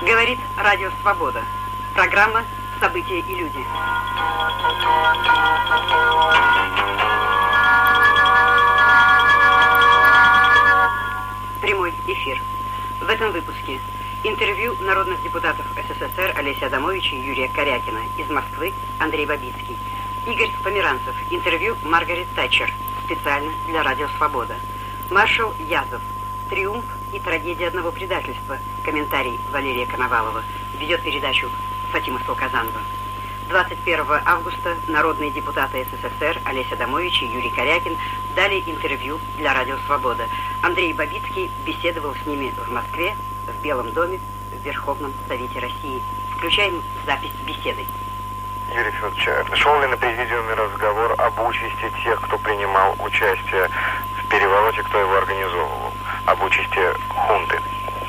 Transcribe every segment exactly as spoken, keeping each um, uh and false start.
Говорит Радио Свобода. Программа «События и люди». Прямой эфир. В этом выпуске интервью народных депутатов СССР Олеся Адамовича и Юрия Корякина. Из Москвы Андрей Бабицкий. Игорь Померанцев. Интервью Маргарет Тэтчер. Специально для Радио Свобода. Маршал Язов. Триумф и трагедия одного предательства. Комментарий Валерия Коновалова. Ведет передачу Фатима Солказанова. двадцать первого августа народные депутаты СССР Олеся Адамович и Юрий Корякин дали интервью для Радио Свобода. Андрей Бабицкий беседовал с ними в Москве, в Белом доме, в Верховном Совете России. Включаем запись беседы. Юрий Федорович, шел ли на президиуме разговор об участи тех, кто принимал участие в перевороте, кто его организовывал, об участи хунты?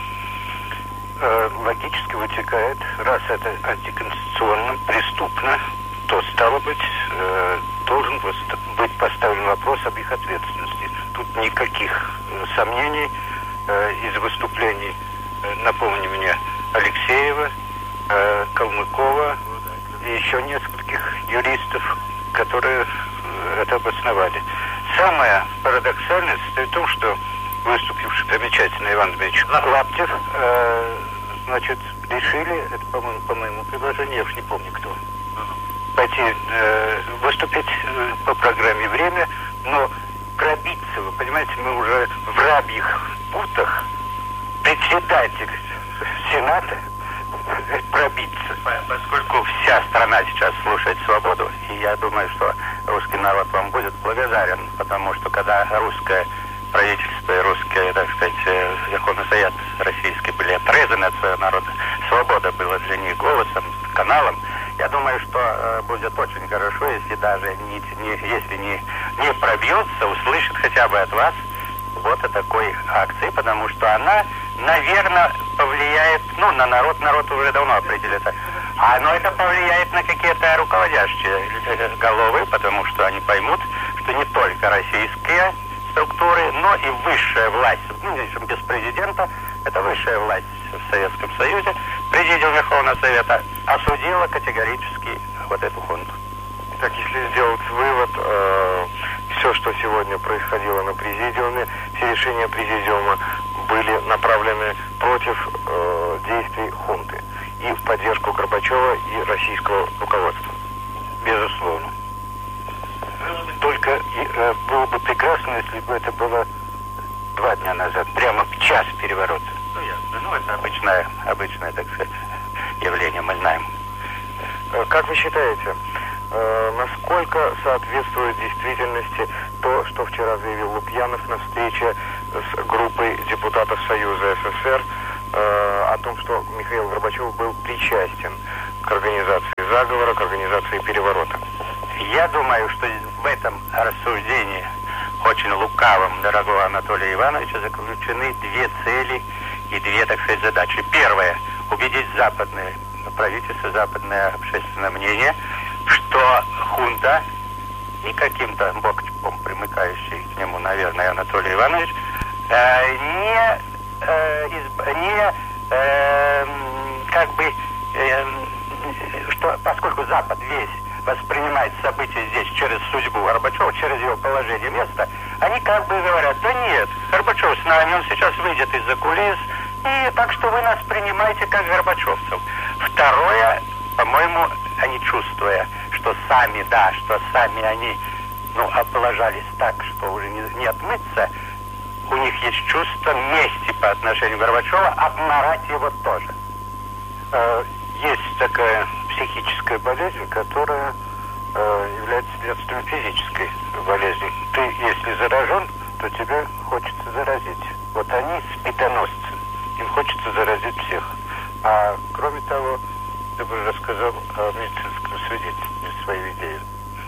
Логически вытекает, раз это антиконституционно, преступно, то, стало быть, должен быть поставлен вопрос об их ответственности. Тут никаких сомнений. Из выступлений, напомню мне, Алексеева, Калмыкова и еще нескольких юристов, которые это обосновали. Самое парадоксальное состоит в том, что выступивший замечательный Иван Дмитриевич Лаптев, э, значит, решили, это, по-моему, по моему предложению, я уж не помню кто, пойти э, выступить э, по программе «Время», но пробиться, вы понимаете, мы уже в рабьих путах, председатель Сената, пробиться. Поскольку вся страна сейчас слушает свободу, и я думаю, что русский народ вам будет благодарен, потому что когда русское правительство и русские, так сказать, Верховный Совет российский были отрезаны от своего народа, свобода была для них голосом, каналом, я думаю, что э, будет очень хорошо, если даже не, не, если не, не пробьется, услышит хотя бы от вас вот о такой акции, потому что она, наверное, повлияет, ну, на народ, народ уже давно определится, а но это повлияет на какие-то руководящие головы, потому что они поймут, что не только российские структуры, но и высшая власть, ну, без президента, это высшая власть в Советском Союзе, президиум Верховного Совета осудила категорически вот эту хунту. Так, если сделать вывод, э, все, что сегодня происходило на президиуме, все решения президиума были направлены против э, действий хунты и в поддержку Горбачева и российского руководства. Безусловно. Только э, было бы прекрасно, если бы это было два дня назад, прямо в час переворота. Ну, ясно. Ну, это обычное, обычное, так сказать, явление, мы знаем. Как вы считаете, э, насколько соответствует действительности то, что вчера заявил Лукьянов на встрече с группой депутатов Союза СССР э, о том, что Михаил Горбачев был причастен к организации заговора, к организации переворота? Я думаю, что в этом рассуждении, очень лукавом, дорогого Анатолия Ивановича, заключены две цели и две, так сказать, задачи. Первое – убедить западное правительство, западное общественное мнение, что хунта и каким-то боком примыкающий к нему, наверное, Анатолий Иванович, э, не, э, изб, не э, как бы, э, что, поскольку Запад весь воспринимает события здесь через судьбу Горбачева, через его положение места, они как бы говорят, да нет, Горбачев с нами, он сейчас выйдет из-за кулис, и так что вы нас принимаете как горбачевцев. Второе, по-моему, они чувствуя, что сами, да, что сами они, ну, облажались так, что уже не, не отмыться, у них есть чувство мести по отношению к Горбачеву, обморать его тоже. Э, есть такая психическая болезнь, которая э, является следствием физической болезни. Ты, если заражен, то тебе хочется заразить. Вот они спидоносцы. Им хочется заразить всех. А кроме того, ты бы рассказал о медицинском свидетельстве свою идею.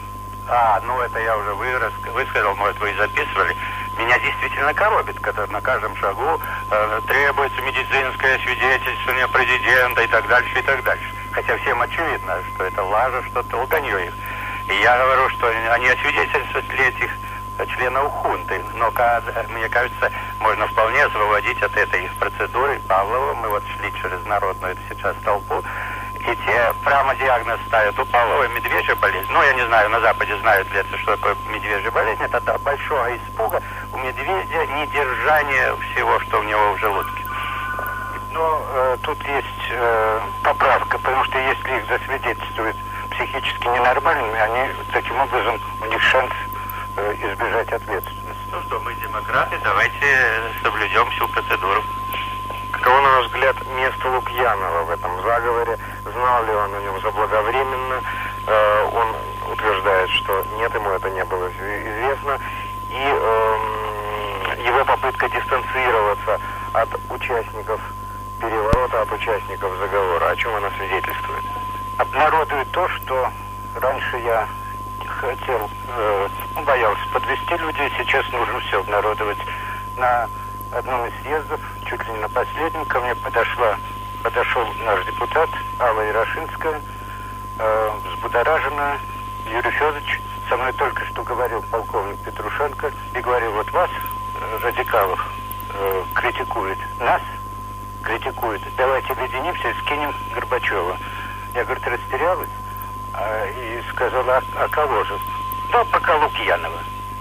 А, ну это я уже вырос, высказал, может, вы и записывали. Меня действительно коробит, когда на каждом шагу э, требуется медицинское свидетельствование президента и так дальше, и так дальше. Хотя всем очевидно, что это лажа, что-то лганье их. И я говорю, что они освидетельствуют этих членов хунты. Но, мне кажется, можно вполне освободить от этой процедуры по Павлова. Мы вот шли через народную это сейчас толпу. И те прямо диагноз ставят у Павлова медвежья болезнь. Ну, я не знаю, на Западе знают ли это, что такое медвежья болезнь. Это от большого испуга у медведя недержание всего, что у него в желудке. Но э, тут есть э, поправка, потому что если их засвидетельствуют психически ненормальными, они таким образом, у них шанс э, избежать ответственности. Ну что, мы демократы, давайте соблюдем всю процедуру. Каково, на ваш взгляд, место Лукьянова в этом заговоре? Знал ли он о нем заблаговременно? Э, он утверждает, что нет, ему это не было известно. И э, его попытка дистанцироваться от участников переворота, от участников заговора. О чем она свидетельствует? Обнародует то, что раньше я хотел, э, боялся подвести людей, сейчас нужно все обнародовать. На одном из съездов, чуть ли не на последнем, ко мне подошла, подошел наш депутат Алла Ярошинская, э, взбудораженная. Юрий Федорович со мной только что говорил полковник Петрушенко и говорил, вот вас, э, радикалов, э, критикует, нас критикует, давайте объединимся и скинем Горбачева. Я, говорит, растерялась а, и сказала, а, а кого же? Да, пока Лукьянова.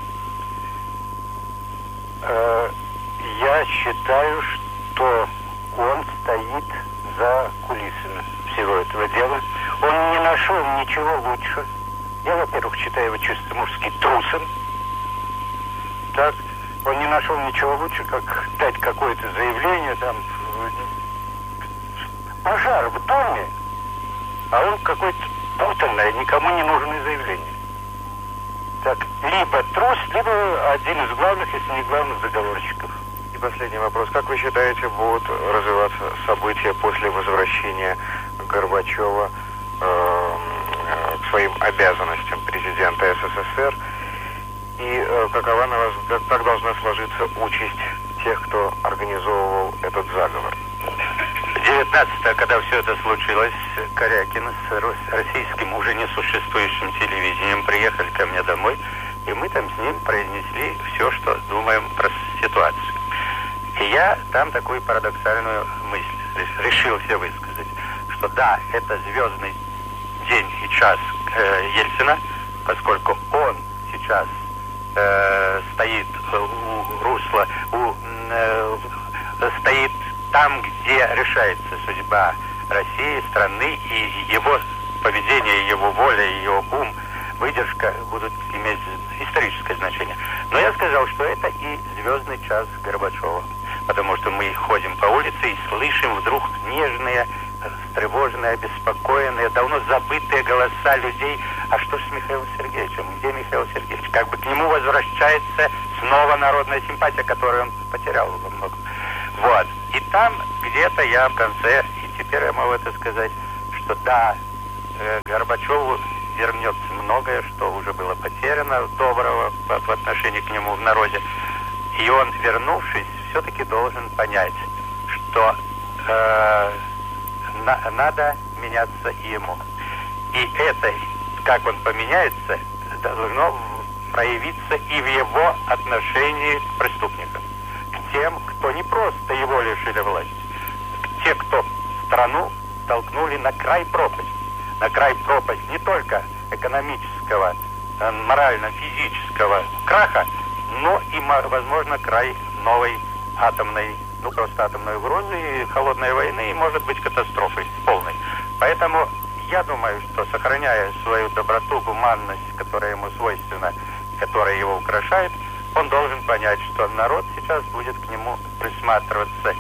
Э, я считаю, что он стоит за кулисами всего этого дела. Он не нашел ничего лучше. Я, во-первых, считаю его чисто мужски трусом. Так, он не нашел ничего лучше, как дать какое-то заявление, там, пожар в доме, а он какой-то путанное, никому не нужное заявление. Так, либо трус, либо один из главных, если не главных, заговорщиков. И последний вопрос. Как вы считаете, будут развиваться события после возвращения Горбачева э, к своим обязанностям президента СССР? И э, какова, на вас взгляд, как должна сложиться участь тех, кто организовывал этот заговор? девятнадцатого, когда все это случилось, Корякин с российским уже несуществующим телевидением приехали ко мне домой, и мы там с ним произнесли все, что думаем про ситуацию. И я там такую парадоксальную мысль решил себе высказать, что да, это звездный день и час э, Ельцина, поскольку он сейчас э, стоит у русла, у, э, стоит там, где решается судьба России, страны, и его поведение, его воля, его ум, выдержка будут иметь историческое значение. Но я сказал, что это и звездный час Горбачева, потому что мы ходим по улице и слышим вдруг нежные, встревоженные, обеспокоенные, давно забытые голоса людей. А что ж с Михаилом Сергеевичем? Где Михаил Сергеевич? Как бы к нему возвращается снова народная симпатия, которую он потерял во многом. Вот. И там где-то я в конце, и теперь я могу это сказать, что да, э, Горбачеву вернется многое, что уже было потеряно доброго по, по отношению к нему в народе. И он, вернувшись, все-таки должен понять, что э, на, надо меняться и ему. И это, как он поменяется, должно проявиться и в его отношении к преступникам. К тем, кто не просто его лишили власти, к те, кто страну толкнули на край пропасти. На край пропасти не только экономического, морально-физического краха, но и, возможно, край новой атомной, ну просто атомной угрозы, и холодной войны, и, может быть, катастрофы полной. Поэтому я думаю, что, сохраняя свою доброту, гуманность, которая ему свойственна, которая его украшает, он должен понять, что народ сейчас будет к нему присматриваться.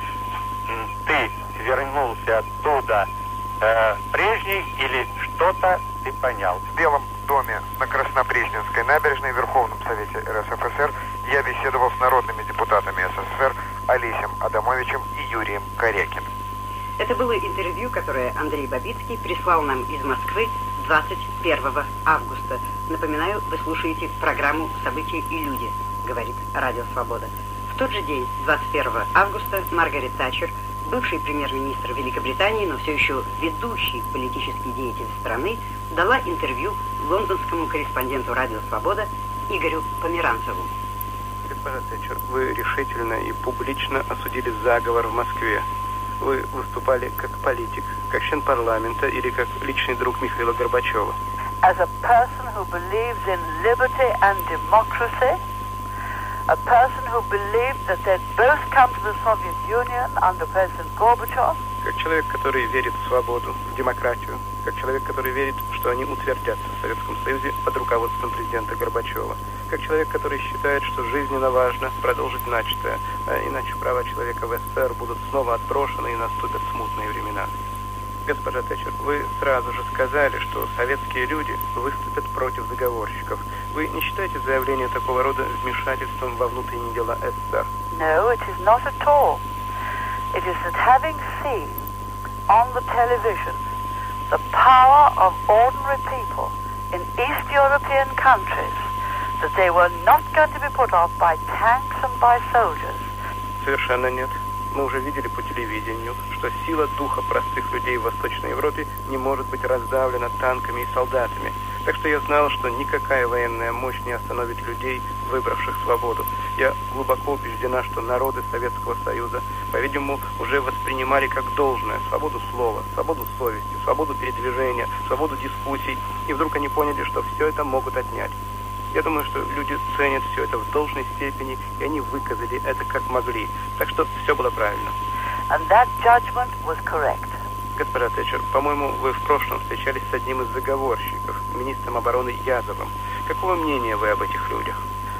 Ты вернулся оттуда э, прежний или что-то ты понял? В Белом доме на Краснопресненской набережной в Верховном Совете РСФСР я беседовал с народными депутатами СССР Олесем Адамовичем и Юрием Корякиным. Это было интервью, которое Андрей Бабицкий прислал нам из Москвы двадцать первого августа. Напоминаю, вы слушаете программу «События и люди», говорит Радио Свобода. В тот же день, двадцать первого августа, Маргарет Тэтчер, бывший премьер-министр Великобритании, но все еще ведущий политический деятель страны, дала интервью лондонскому корреспонденту Радио Свобода Игорю Померанцеву. Госпожа Тэтчер, вы решительно и публично осудили заговор в Москве. вы выступали как политик, как член парламента или как личный друг Михаила Горбачева? As a person who believes in liberty and democracy, a person who believed that they'd both come to the Soviet Union under President Gorbachev. Как человек, который верит в свободу, в демократию, как человек, который верит, что они утвердятся в Советском Союзе под руководством президента Горбачева, как человек, который считает, что жизненно важно продолжить начатое, а иначе права человека в СССР будут снова отброшены и наступят смутные времена. Госпожа Тэтчер, вы сразу же сказали, что советские люди выступят против заговорщиков. Вы не считаете заявление такого рода вмешательством во внутренние дела СССР? No, it is not at all. It is that having seen on the television the power of ordinary people in East European countries, that they were not going to be put off by tanks and by soldiers. Совершенно нет. Мы уже видели по телевидению, что сила духа простых людей в Восточной Европе не может быть раздавлена танками и солдатами. Так что я знал, что никакая военная мощь не остановит людей, выбравших свободу. Я глубоко убеждена, что народы Советского Союза, по-видимому, уже воспринимали как должное свободу слова, свободу совести, свободу передвижения, свободу дискуссий, и вдруг они поняли, что все это могут отнять. Я думаю, что люди ценят все это в должной степени, и они выказали это как могли. Так что все было правильно. And that judgment was correct. Госпожа Тэтчер, по-моему, вы в прошлом встречались с одним из заговорщиков, министром обороны Язовым. Какого мнения вы об этих людях?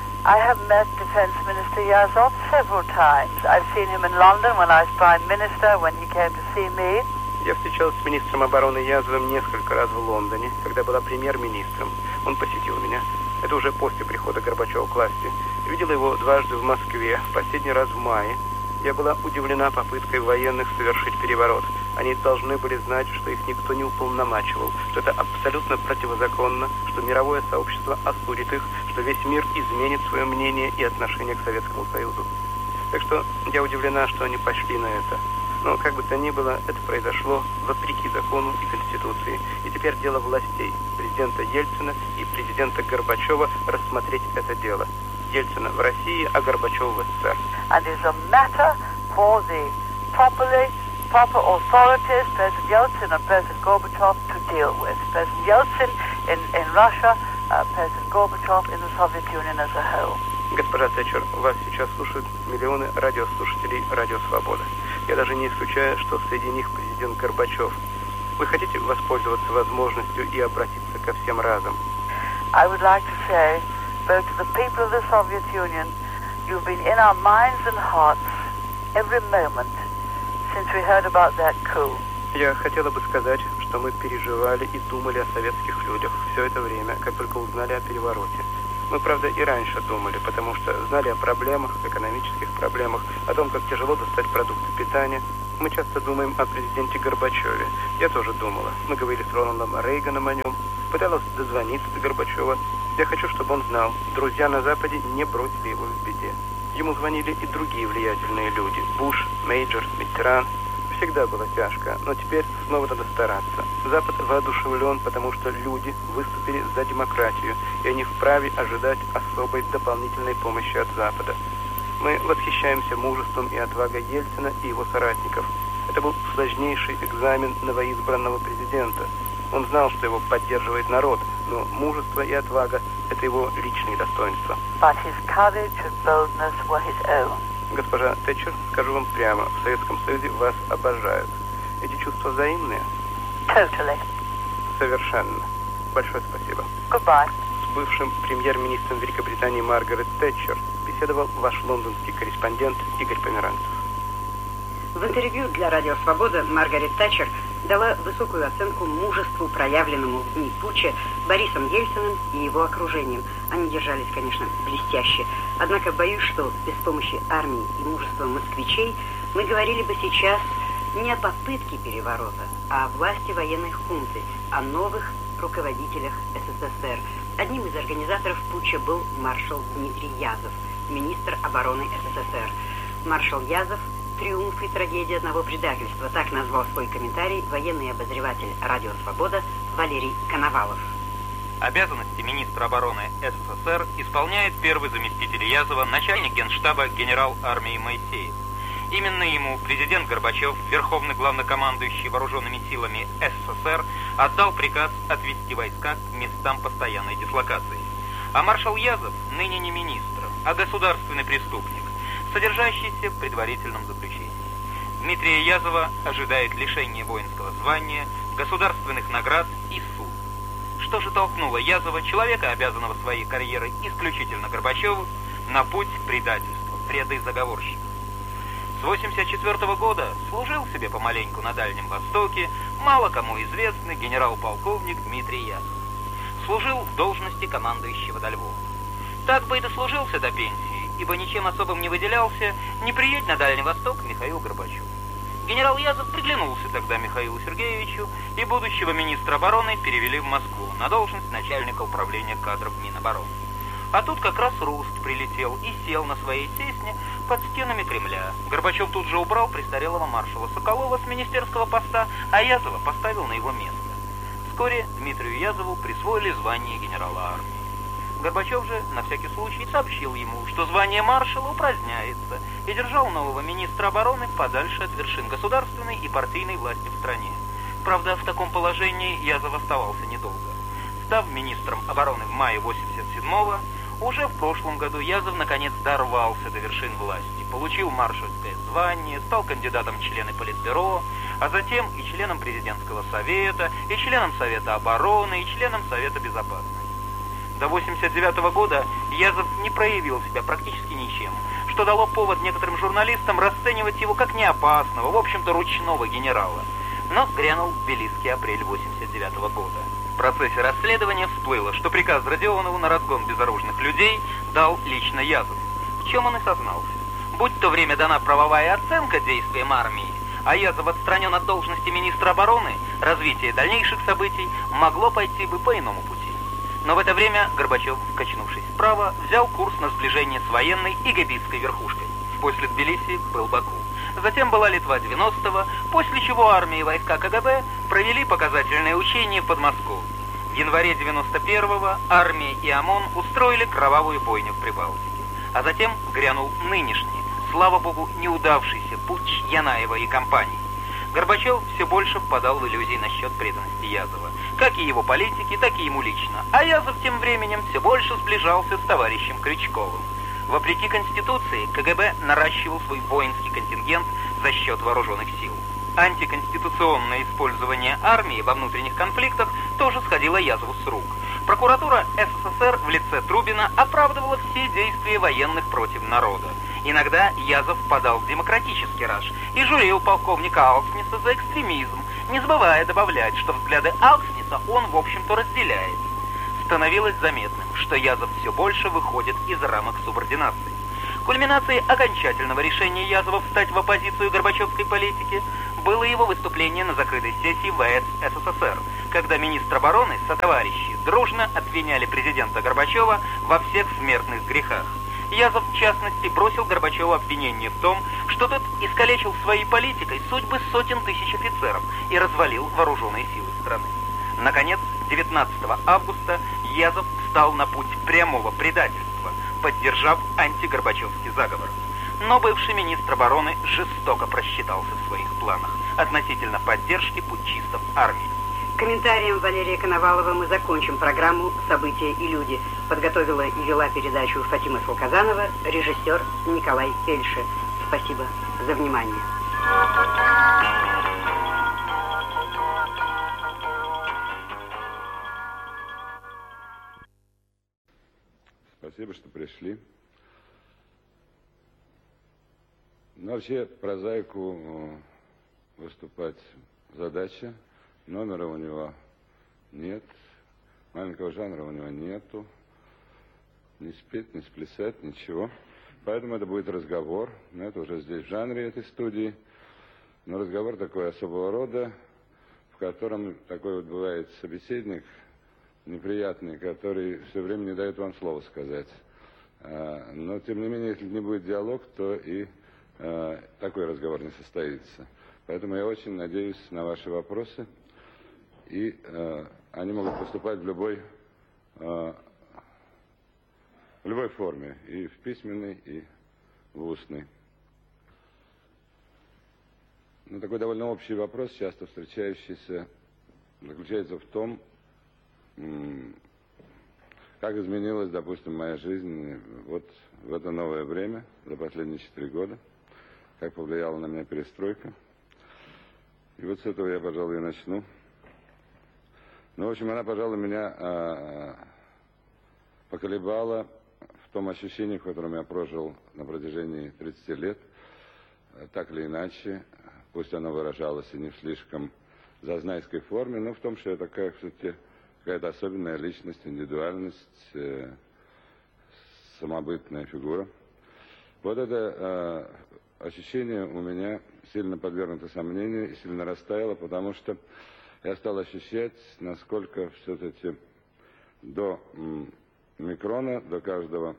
I have met Defense Minister Yazov several times. I've seen him in London when I was Prime Minister, when he came to see me. Я встречалась с министром обороны Язовым несколько раз в Лондоне, когда была премьер-министром. Он посетил меня. Это уже после прихода Горбачева к власти. Видела его дважды в Москве, в последний раз в мае. Я была удивлена попыткой военных совершить переворот. Они должны были знать, что их никто не уполномачивал, что это абсолютно противозаконно, что мировое сообщество осудит их, что весь мир изменит свое мнение и отношение к Советскому Союзу. Так что я удивлена, что они пошли на это. Но, как бы то ни было, это произошло вопреки закону и Конституции. И теперь дело властей, президента Ельцина и президента Горбачева, рассмотреть это дело. Ельцина в России, а Горбачева в СССР. And it's a matter for the properly, proper authorities, President Yeltsin and President Gorbachev, to deal with. President Yeltsin in, in Russia, uh, President Gorbachev in the Soviet Union as a whole. Госпожа Тэтчер, вас сейчас слушают миллионы радиослушателей «Радио Свобода». Я даже не исключаю, что среди них президент Горбачев. Вы хотите воспользоваться возможностью и обратиться ко всем разом? I would like to say, both to the people of the Soviet Union, you've been in our minds and hearts every moment since we heard about that coup. Я хотела бы сказать, что мы переживали и думали о советских людях все это время, как только узнали о перевороте. Мы, правда, и раньше думали, потому что знали о проблемах, экономических проблемах, о том, как тяжело достать продукты питания. Мы часто думаем о президенте Горбачеве. Я тоже думала. Мы говорили с Рональдом Рейганом о нем. Пыталась дозвониться до Горбачева. Я хочу, чтобы он знал, друзья на Западе не бросили его в беде. Ему звонили и другие влиятельные люди. Буш, Мейджор, Миттеран. Всегда было тяжко, но теперь снова надо стараться. Запад воодушевлен, потому что люди выступили за демократию, и они вправе ожидать особой дополнительной помощи от Запада. Мы восхищаемся мужеством и отвагой Ельцина и его соратников. Это был сложнейший экзамен новоизбранного президента. Он знал, что его поддерживает народ, но мужество и отвага – это его личные достоинства. But his courage and boldness were his own. Госпожа Тэтчер, скажу вам прямо, в Советском Союзе вас обожают. Эти чувства взаимные? Totally. Совершенно. Большое спасибо. Goodbye. С бывшим премьер-министром Великобритании Маргарет Тэтчер беседовал ваш лондонский корреспондент Игорь Померанцев. В интервью для «Радио Свобода» Маргарет Тэтчер дала высокую оценку мужеству, проявленному в дни путча Борисом Ельциным и его окружением. Они держались, конечно, блестяще. Однако боюсь, что без помощи армии и мужества москвичей мы говорили бы сейчас не о попытке переворота, а о власти военной хунты, о новых руководителях СССР. Одним из организаторов путча был маршал Дмитрий Язов, министр обороны СССР. Маршал Язов «Триумф и трагедия одного предательства», так назвал свой комментарий военный обозреватель «Радио Свобода» Валерий Коновалов. Обязанности министра обороны СССР исполняет первый заместитель Язова, начальник генштаба генерал армии Моисеев. Именно ему президент Горбачев, верховный главнокомандующий вооруженными силами СССР, отдал приказ отвести войска к местам постоянной дислокации. А маршал Язов ныне не министр, а государственный преступник, содержащийся в предварительном заключении. Дмитрия Язова ожидает лишение воинского звания, государственных наград и суд. Что же толкнуло Язова, человека, обязанного своей карьерой исключительно Горбачеву, на путь предательства в ряды заговорщиков? С восемьдесят четвёртого года служил себе помаленьку на Дальнем Востоке мало кому известный генерал-полковник Дмитрий Язов. Служил в должности командующего до Львова. Так бы и дослужился до пенсии, ибо ничем особым не выделялся, не приедь на Дальний Восток Михаил Горбачев. Генерал Язов приглянулся тогда Михаилу Сергеевичу, и будущего министра обороны перевели в Москву на должность начальника управления кадров Минобороны. А тут как раз Руст прилетел и сел на своей Сесне под стенами Кремля. Горбачев тут же убрал престарелого маршала Соколова с министерского поста, а Язова поставил на его место. Вскоре Дмитрию Язову присвоили звание генерала армии. Горбачев же на всякий случай сообщил ему, что звание маршала упраздняется, и держал нового министра обороны подальше от вершин государственной и партийной власти в стране. Правда, в таком положении Язов оставался недолго. Став министром обороны в мае восемьдесят седьмого, уже в прошлом году Язов наконец дорвался до вершин власти, получил маршальское звание, стал кандидатом в члены Политбюро, а затем и членом президентского совета, и членом Совета обороны, и членом Совета безопасности. До восемьдесят девятого года Язов не проявил себя практически ничем, что дало повод некоторым журналистам расценивать его как неопасного, в общем-то ручного генерала. Но грянул Тбилисский апрель восемьдесят девятого года. В процессе расследования всплыло, что приказ Родионову на разгон безоружных людей дал лично Язов, в чем он и сознался. Будь то время дана правовая оценка действиям армии, а Язов отстранен от должности министра обороны, развитие дальнейших событий могло пойти бы по иному пути. Но в это время Горбачев, качнувшись вправо, взял курс на сближение с военной и габитской верхушкой. После Тбилиси был Баку. Затем была Литва девяностого, после чего армия и войска КГБ провели показательные учения в Подмосковье. В январе девяносто первого армия и ОМОН устроили кровавую бойню в Прибалтике. А затем грянул нынешний, слава богу, неудавшийся путч Янаева и компании. Горбачев все больше впадал в иллюзии насчет преданности Язова, как и его политики, так и ему лично. А Язов тем временем все больше сближался с товарищем Крючковым. Вопреки Конституции, КГБ наращивал свой воинский контингент за счет вооруженных сил. Антиконституционное использование армии во внутренних конфликтах тоже сходило Язову с рук. Прокуратура СССР в лице Трубина оправдывала все действия военных против народа. Иногда Язов впадал в демократический раж и журил полковника Алкснеса за экстремизм, не забывая добавлять, что взгляды Алкснеса он, в общем-то, разделяет. Становилось заметным, что Язов все больше выходит из рамок субординации. Кульминацией окончательного решения Язова встать в оппозицию горбачевской политике было его выступление на закрытой сессии ВС СССР, когда министр обороны сотоварищи дружно обвиняли президента Горбачева во всех смертных грехах. Язов, в частности, бросил Горбачеву обвинение в том, что тот искалечил своей политикой судьбы сотен тысяч офицеров и развалил вооруженные силы страны. Наконец, девятнадцатого августа Язов встал на путь прямого предательства, поддержав антигорбачевский заговор. Но бывший министр обороны жестоко просчитался в своих планах относительно поддержки путчистов армии. Комментарием Валерия Коновалова мы закончим программу «События и люди». Подготовила и вела передачу Фатима Сулказанова, режиссер Николай Фельдши. Спасибо за внимание. Спасибо, что пришли. Ну, вообще, прозаику выступать задача. Номера у него нет, маленького жанра у него нету. Не спеть, не сплясать, ничего. Поэтому это будет разговор. Но это уже здесь в жанре этой студии. Но разговор такой особого рода, в котором такой вот бывает собеседник неприятный, который все время не дает вам слова сказать. Но, тем не менее, если не будет диалог, то и такой разговор не состоится. Поэтому я очень надеюсь на ваши вопросы. И э, они могут поступать в любой, э, в любой форме, и в письменной, и в устной. ну, такой довольно общий вопрос, часто встречающийся, заключается в том, как изменилась, допустим, моя жизнь вот в это новое время, за последние четыре года, как повлияла на меня перестройка. И вот с этого я, пожалуй, и начну. Ну, в общем, она, пожалуй, меня а, поколебала в том ощущении, в котором я прожил на протяжении тридцати лет, так или иначе, пусть оно выражалось и не в слишком зазнайской форме, но в том, что я такая, все-таки, какая-то особенная личность, индивидуальность, э, самобытная фигура. Вот это э, ощущение у меня сильно подвергнуто сомнению и сильно растаяло, потому что я стал ощущать, насколько все-таки до м, микрона, до каждого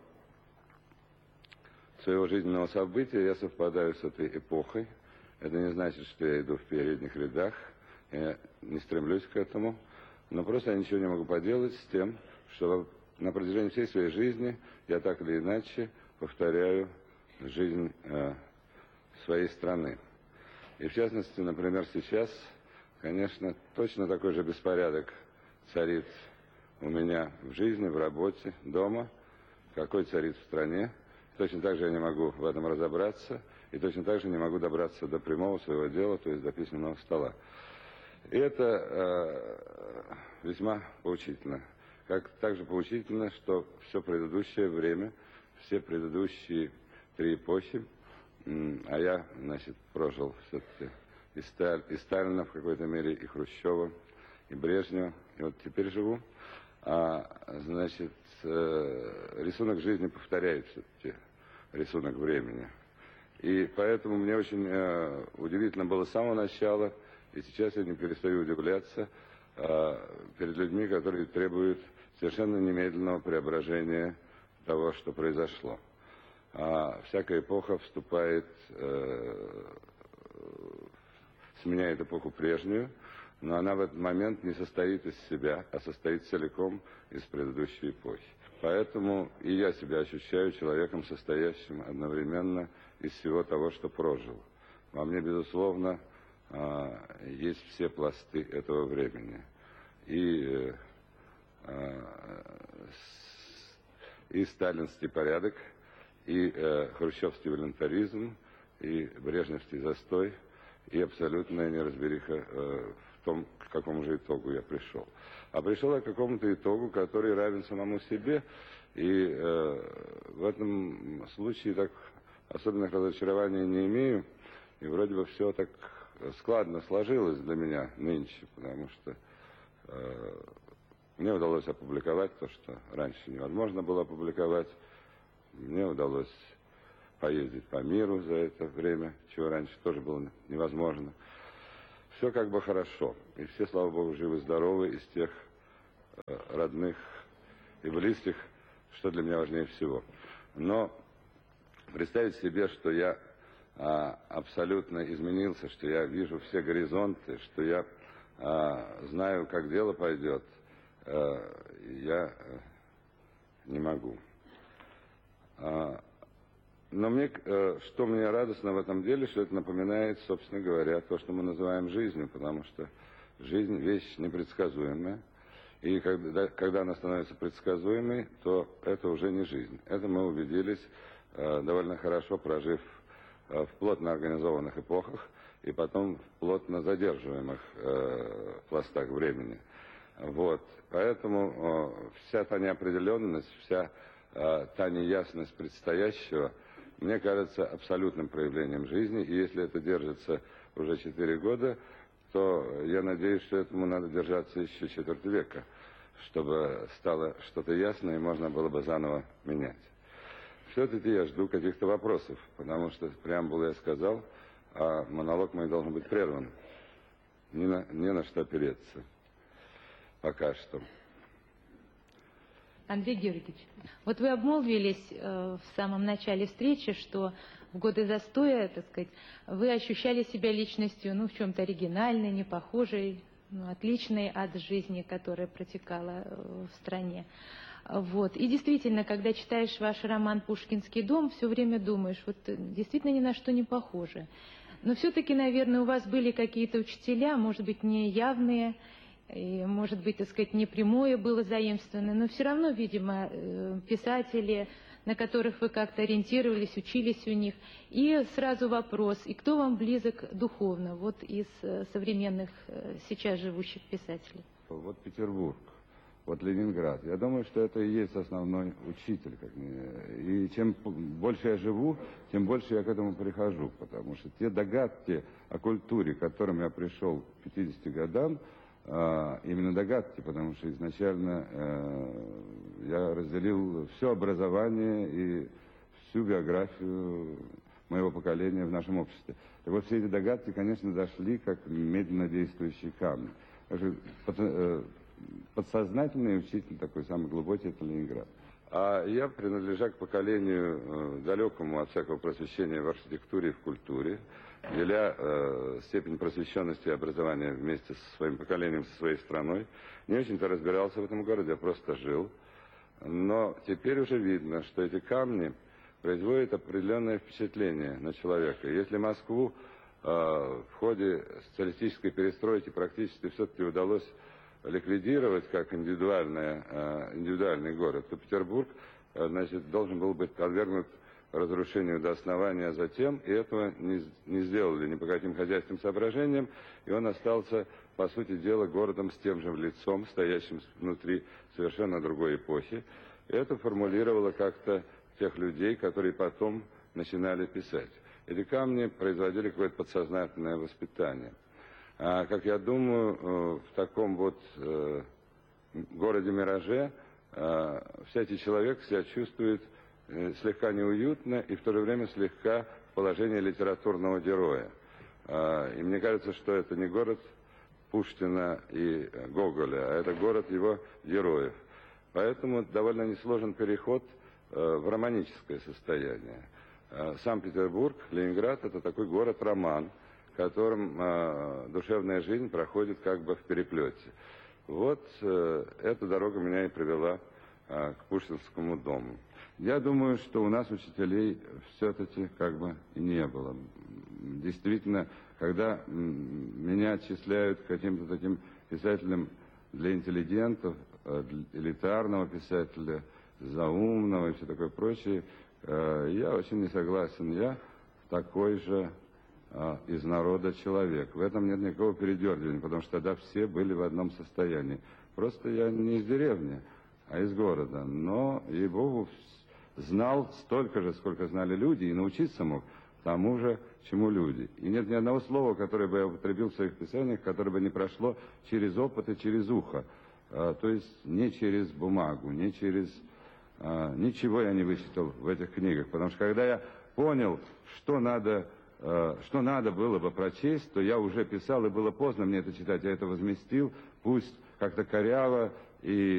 своего жизненного события я совпадаю с этой эпохой. Это не значит, что я иду в передних рядах, я не стремлюсь к этому, но просто я ничего не могу поделать с тем, что на протяжении всей своей жизни я так или иначе повторяю жизнь э, своей страны. И в частности, например, сейчас, конечно, точно такой же беспорядок царит у меня в жизни, в работе, дома, какой царит в стране. Точно так же я не могу в этом разобраться, и точно так же не могу добраться до прямого своего дела, то есть до письменного стола. И это э, весьма поучительно. Как также поучительно, что все предыдущее время, все предыдущие три эпохи, м, а я, значит, прожил все-таки и, Сталь, и Сталина в какой-то мере, и Хрущева, и Брежнева, и вот теперь живу, а, значит, э, рисунок жизни повторяет все-таки рисунок времени. И поэтому мне очень э, удивительно было с самого начала, и сейчас я не перестаю удивляться э, перед людьми, которые требуют совершенно немедленного преображения того, что произошло. А всякая эпоха вступает, э, сменяет эпоху прежнюю, но она в этот момент не состоит из себя, а состоит целиком из предыдущей эпохи. Поэтому и я себя ощущаю человеком, состоящим одновременно из всего того, что прожил. Во мне, безусловно, есть все пласты этого времени. И, и сталинский порядок, и хрущевский волюнтаризм, и брежневский застой, и абсолютная неразбериха в том, к какому же итогу я пришел. А пришел я к какому-то итогу, который равен самому себе, и э, в этом случае так особенных разочарований не имею, и вроде бы все так складно сложилось для меня нынче, потому что э, мне удалось опубликовать то, что раньше невозможно было опубликовать, мне удалось поездить по миру за это время, чего раньше тоже было невозможно. Все как бы хорошо, и все, слава Богу, живы-здоровы из тех э, родных и близких, что для меня важнее всего. Но представить себе, что я э, абсолютно изменился, что я вижу все горизонты, что я э, знаю, как дело пойдет, э, я э, не могу. А, Но мне, что мне радостно в этом деле, что это напоминает, собственно говоря, то, что мы называем жизнью, потому что жизнь – вещь непредсказуемая, и когда, когда она становится предсказуемой, то это уже не жизнь. Это мы убедились, довольно хорошо прожив в плотно организованных эпохах и потом в плотно задерживаемых пластах времени. Вот. Поэтому вся та неопределенность, вся та неясность предстоящего, мне кажется, абсолютным проявлением жизни. И если это держится уже четыре года, то я надеюсь, что этому надо держаться еще четверть века, чтобы стало что-то ясно и можно было бы заново менять. Все-таки я жду каких-то вопросов, потому что преамбулу я сказал, а монолог мой должен быть прерван. Не на, не на что опереться. Пока что. Андрей Георгиевич, вот вы обмолвились э, в самом начале встречи, что в годы застоя, так сказать, вы ощущали себя личностью, ну, в чем-то оригинальной, не похожей, ну, отличной от жизни, которая протекала э, в стране. Вот. И действительно, когда читаешь ваш роман «Пушкинский дом», все время думаешь, вот действительно ни на что не похоже. Но все-таки, наверное, у вас были какие-то учителя, может быть, не явные, и, может быть, так сказать, не прямое было заимствовано, но все равно, видимо, писатели, на которых вы как-то ориентировались, учились у них. И сразу вопрос, и кто вам близок духовно, вот из современных, сейчас живущих писателей? Вот Петербург, вот Ленинград. Я думаю, что это и есть основной учитель. Как мне. И чем больше я живу, тем больше я к этому прихожу, потому что те догадки о культуре, к которым я пришел к пятидесяти годам, именно догадки, потому что изначально э, я разделил все образование и всю биографию моего поколения в нашем обществе. Так вот, все эти догадки, конечно, дошли как медленно действующие камни. Под, э, подсознательный учитель такой самый глубокий — это Ленинград. А я, принадлежа к поколению э, далекому от всякого просвещения в архитектуре и в культуре, деля э, степень просвещенности и образования вместе со своим поколением, со своей страной, не очень-то разбирался в этом городе, я просто жил. Но теперь уже видно, что эти камни производят определенное впечатление на человека. Если Москву э, в ходе социалистической перестройки практически все-таки удалось ликвидировать как индивидуальный, э, индивидуальный город, то Петербург э, значит, должен был быть подвергнут разрушению до основания, а затем, и этого не, не сделали ни по каким хозяйственным соображениям, и он остался, по сути дела, городом с тем же лицом, стоящим внутри совершенно другой эпохи. И это формулировало как-то тех людей, которые потом начинали писать. Эти камни производили какое-то подсознательное воспитание. А, как я думаю, в таком вот э, городе-мираже э, всякий человек себя чувствует слегка неуютно и в то же время слегка в положении литературного героя. И мне кажется, что это не город Пушкина и Гоголя, а это город его героев. Поэтому довольно несложен переход в романическое состояние. Санкт-Петербург, Ленинград — это такой город-роман, в котором душевная жизнь проходит как бы в переплете. Вот эта дорога меня и привела к Пушкинскому дому. Я думаю, что у нас учителей все-таки как бы и не было. Действительно, когда меня отчисляют к каким-то таким писателям для интеллигентов, для элитарного писателя, заумного и все такое прочее, я очень не согласен. Я такой же из народа человек. В этом нет никакого передергивания, потому что тогда все были в одном состоянии. Просто я не из деревни, а из города. Но, ей-богу, знал столько же, сколько знали люди, и научиться мог тому же, чему люди. И нет ни одного слова, которое бы я употребил в своих писаниях, которое бы не прошло через опыт и через ухо. А, то есть не через бумагу, не через... А, ничего я не вычитал в этих книгах, потому что когда я понял, что надо, а, что надо было бы прочесть, то я уже писал, и было поздно мне это читать. Я это возместил, пусть как-то коряво и